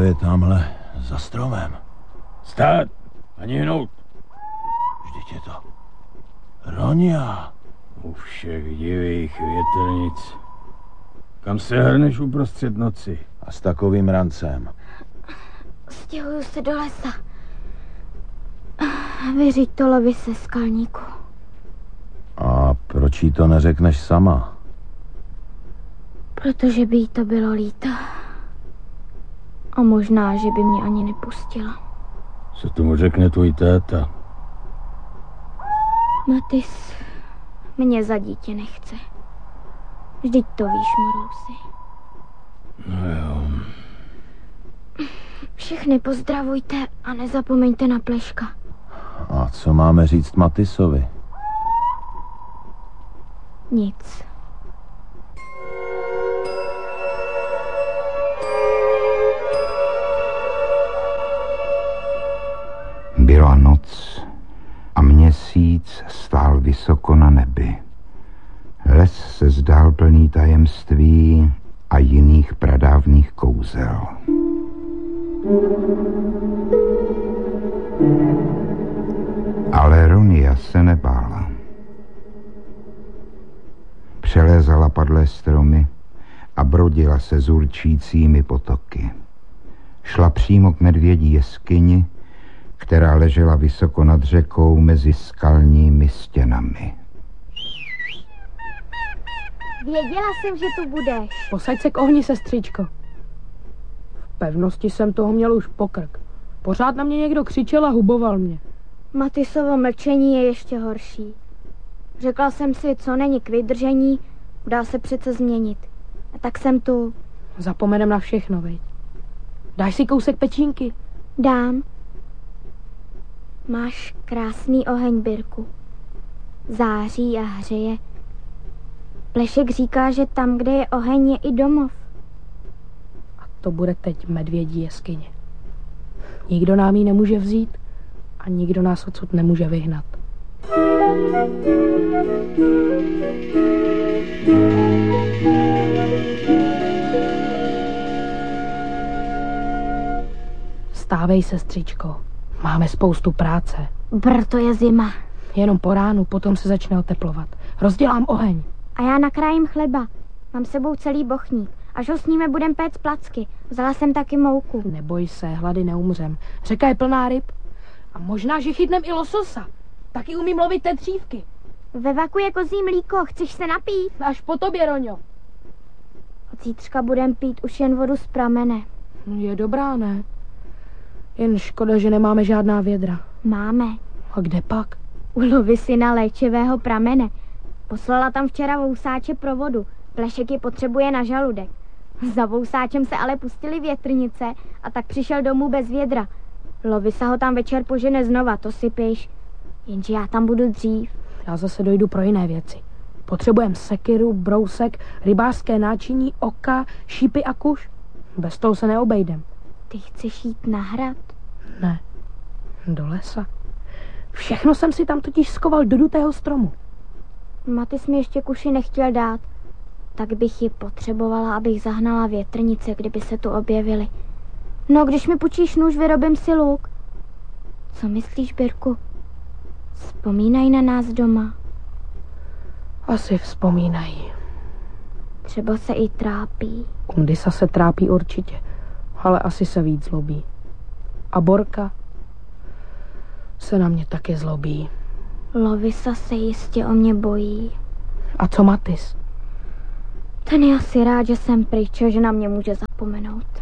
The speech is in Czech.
je tamhle za stromem? Stát! Ani hnout! Vždyť je to Ronia. U všech divých větrnic. Kam se hrneš uprostřed noci? A s takovým rancem? Stěhuju se do lesa. Vyřiď to Lovi se skalníku. A proč jí to neřekneš sama? Protože by jí to bylo líto. A možná, že by mě ani nepustila. Co tomu řekne tvůj táta? Matis mě za dítě nechce. Vždyť to víš, Morousi. No jo. Všechny pozdravujte a nezapomeňte na Pleška. A co máme říct Matisovi? Nic. Byla noc a měsíc stál vysoko na nebi. Les se zdál plný tajemství a jiných pradávných kouzel. Ale Ronia se nebála. Přelézala padlé stromy a brodila se zurčícími potoky. Šla přímo k medvědí jeskyni, která ležela vysoko nad řekou mezi skalními stěnami. Věděla jsem, že tu budeš. Posaď se k ohni, sestřičko. V pevnosti jsem toho měl už pokrk. Pořád na mě někdo křičel a huboval mě. Matisovo mlčení je ještě horší. Řekla jsem si, co není k vydržení, dá se přece změnit. A tak jsem tu. Zapomenem na všechno, veď. Dáš si kousek pečínky? Dám. Máš krásný oheň, Birku. Září a hřeje. Plešek říká, že tam, kde je oheň, je i domov. A to bude teď medvědí jeskyně. Nikdo nám ji nemůže vzít a nikdo nás odsud nemůže vyhnat. Vstávej, sestřičko. Máme spoustu práce. To je zima. Jenom po ránu, potom se začne oteplovat. Rozdělám oheň. A já nakrájím chleba. Mám sebou celý bochník. Až ho sníme, budem péct placky. Vzala jsem taky mouku. Neboj se, hlady neumřem. Řeka je plná ryb. A možná, že chytnem i lososa. Taky umím lovit tetřívky. Ve vaku je kozí mlíko. Chceš se napít? Až po tobě, Roňo. Od zítřka budem pít už jen vodu z pramene. Je dobrá, ne? Jen škoda, že nemáme žádná vědra. Máme. A kde pak? U Lovy syna léčivého pramene. Poslala tam včera vousáče pro vodu. Plešek ji potřebuje na žaludek. Za vousáčem se ale pustily větrnice a tak přišel domů bez vědra. Lovisa ho tam večer požene znova, to si piš. Jenže já tam budu dřív. Já zase dojdu pro jiné věci. Potřebujeme sekiru, brousek, rybářské náčiní, oka, šípy a kuš. Bez toho se neobejdem. Ty chceš jít na hrad? Ne, do lesa. Všechno jsem si tam totiž skoval do dutého stromu. Matis mi ještě kuši nechtěl dát. Tak bych ji potřebovala, abych zahnala větrnice, kdyby se tu objevily. No, když mi půjčíš nůž, vyrobím si luk. Co myslíš, Birku? Vzpomínají na nás doma? Asi vzpomínají. Třeba se i trápí. Kundisa se trápí určitě, ale asi se víc zlobí. A Borka se na mě taky zlobí. Lovisa se jistě o mě bojí. A co Matis? Ten je asi rád, že jsem pryč, že na mě může zapomenout.